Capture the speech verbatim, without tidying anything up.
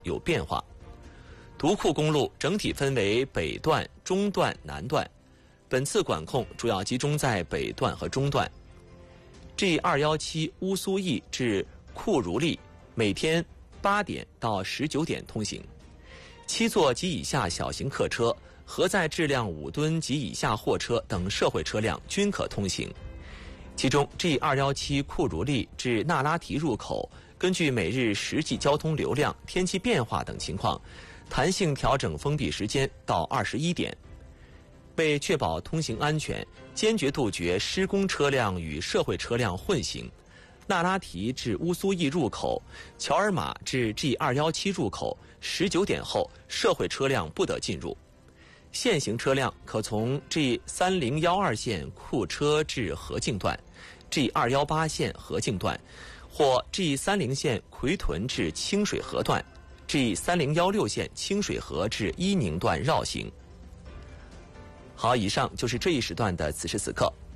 有变化。独库公路整体分为北段、中段、南段，本次管控主要集中在北段和中段。G 二一七乌苏驿至库如利每天八点到十九点通行，七座及以下小型客车、核载质量五吨及以下货车等社会车辆均可通行。其中 G 二一七库如利至那拉提入口，根据每日实际交通流量、天气变化等情况，弹性调整封闭时间到二十一点。为确保通行安全，坚决杜绝施工车辆与社会车辆混行，那拉提至乌苏驿入口、乔尔玛至 G 二一七入口十九点后，社会车辆不得进入。现行车辆可从 G 三零一二线库车至河静段、G 二一八线河静段，或 G 三零线奎屯至清水河段、G 三零一六线清水河至伊宁段绕行。好，以上就是这一时段的此时此刻。